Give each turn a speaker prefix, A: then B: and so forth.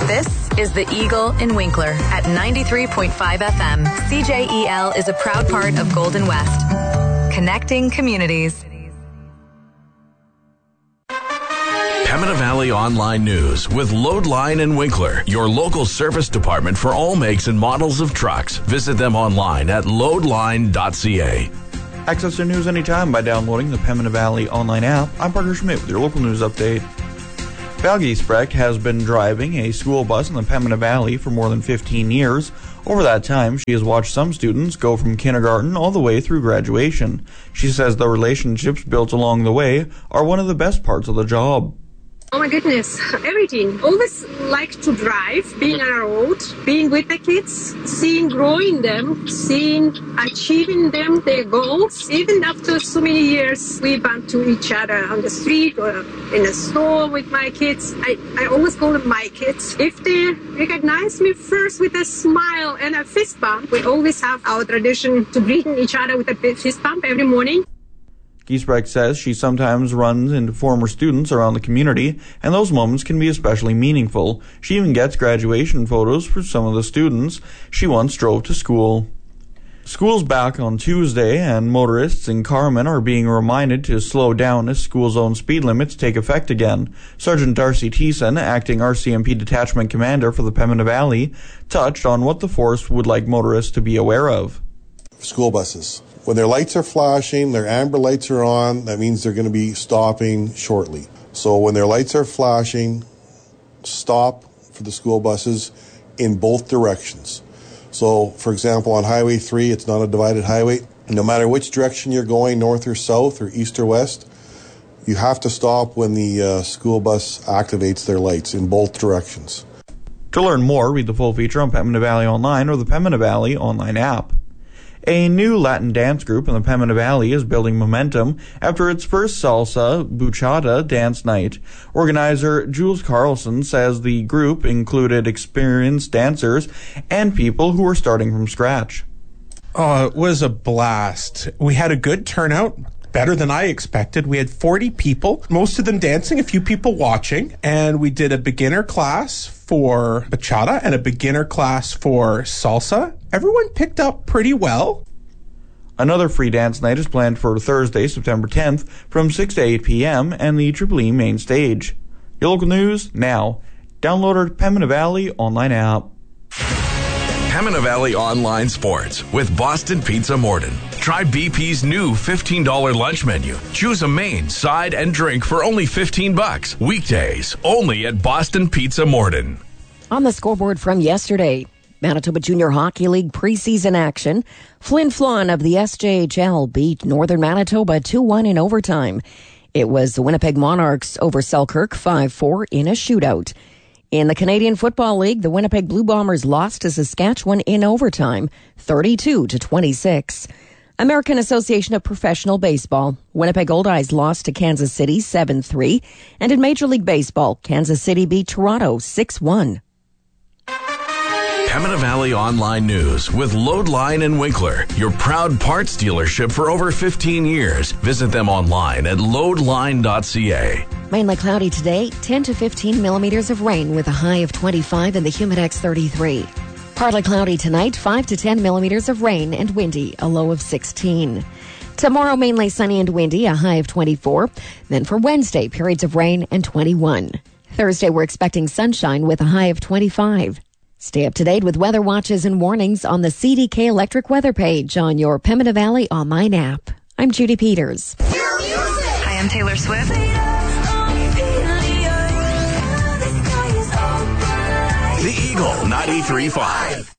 A: This is the Eagle in Winkler at 93.5 FM. CJEL is a proud part of Golden West. Connecting communities.
B: Pembina Valley Online News with Loadline in Winkler, your local service department for all makes and models of trucks. Visit them online at loadline.ca.
C: Access their news anytime by downloading the Pembina Valley Online app. I'm Parker Schmidt with your local news update. Val Giesbrecht has been driving a school bus in the Pembina Valley for more than 15 years. Over that time, she has watched some students go from kindergarten all the way through graduation. She says the relationships built along the way are one of the best parts of the job.
D: Oh my goodness, everything. Always like to drive, being on a road, being with the kids, seeing growing them, seeing achieving them, their goals. Even after so many years, we bump to each other on the street or in a store with my kids. I always call them my kids. If they recognize me first with a smile and a fist bump, we always have our tradition to greet each other with a fist bump every morning.
C: Giesbrecht says she sometimes runs into former students around the community, and those moments can be especially meaningful. She even gets graduation photos for some of the students she once drove to school. School's back on Tuesday, and motorists in Carman are being reminded to slow down as school zone speed limits take effect again. Sergeant Darcy Thiessen, acting RCMP Detachment Commander for the Pembina Valley, touched on what the force would like motorists to be aware of.
E: School buses. When their lights are flashing, their amber lights are on, that means they're going to be stopping shortly. So when their lights are flashing, stop for the school buses in both directions. So, for example, on Highway 3, it's not a divided highway. No matter which direction you're going, north or south or east or west, you have to stop when the school bus activates their lights in both directions.
C: To learn more, read the full feature on Pembina Valley Online or the Pembina Valley Online app. A new Latin dance group in the Pembina Valley is building momentum after its first salsa bachata dance night. Organizer Jules Carlson says the group included experienced dancers and people who were starting from scratch.
F: Oh, it was a blast. We had a good turnout. Better than I expected. We had 40 people, most of them dancing, a few people watching, and we did a beginner class for bachata and a beginner class for salsa. Everyone picked up pretty well.
C: Another free dance night is planned for Thursday, September 10th from 6 to 8 p.m. and the Triple E main stage. Your local news now. Download our Pembina Valley Online app.
B: Pembina Valley Online Sports with Boston Pizza Morden. Try BP's new $15 lunch menu. Choose a main, side, and drink for only $15. Weekdays, only at Boston Pizza Morden.
G: On the scoreboard from yesterday, Manitoba Junior Hockey League preseason action. Flin Flon of the SJHL beat Northern Manitoba 2-1 in overtime. It was the Winnipeg Monarchs over Selkirk 5-4 in a shootout. In the Canadian Football League, the Winnipeg Blue Bombers lost to Saskatchewan in overtime, 32-26. American Association of Professional Baseball, Winnipeg Goldeyes lost to Kansas City 7-3. And in Major League Baseball, Kansas City beat Toronto 6-1.
B: Pembina Valley Online News with Loadline in Winkler, your proud parts dealership for over 15 years. Visit them online at loadline.ca.
G: Mainly cloudy today, 10 to 15 millimeters of rain with a high of 25 and the Humidex 33. Partly cloudy tonight, 5 to 10 millimeters of rain and windy, a low of 16. Tomorrow, mainly sunny and windy, a high of 24. Then for Wednesday, periods of rain and 21. Thursday, we're expecting sunshine with a high of 25. Stay up to date with weather watches and warnings on the CDK Electric weather page on your Pembina Valley Online app. I'm Judy Peters.
A: Hi, I'm Taylor Swift.
B: The Eagle 93.5.